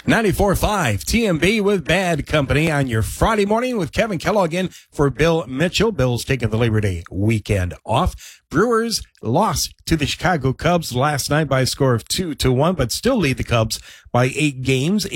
94.5 TMB with Bad Company on your Friday morning with Kevin Kellogg in for Bill Mitchell. Bill's taking the Labor Day weekend off. Brewers lost to the Chicago Cubs last night by a score of 2-1, but still lead the Cubs by 8 games.